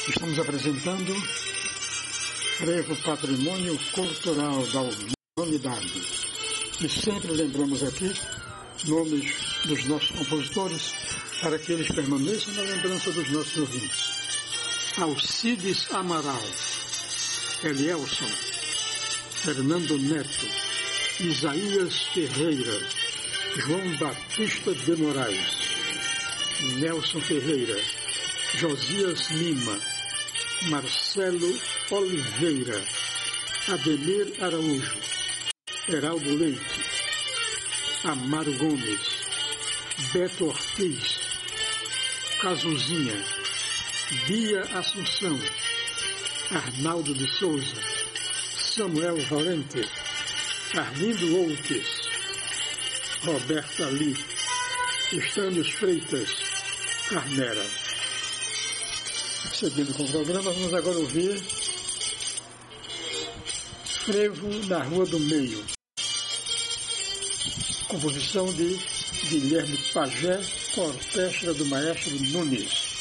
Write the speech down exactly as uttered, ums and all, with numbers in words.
Estamos apresentando Frevo Patrimônio Cultural da Humanidade. E sempre lembramos aqui nomes dos nossos compositores para que eles permaneçam na lembrança dos nossos ouvintes. Alcides Amaral, Elielson, Fernando Neto, Isaías Ferreira, João Batista de Moraes, Nelson Ferreira, Josias Lima, Marcelo Oliveira, Ademir Araújo, Heraldo Leite, Amaro Gomes, Beto Ortiz, Cazuzinha, Bia Assunção, Arnaldo de Souza, Samuel Valente, Arlindo Outes, Roberto Ali, Estânios Freitas, Carnera. Seguindo com o programa, vamos agora ouvir Frevo na Rua do Meio, composição de Guilherme Pajé, com a orquestra do maestro Nunes.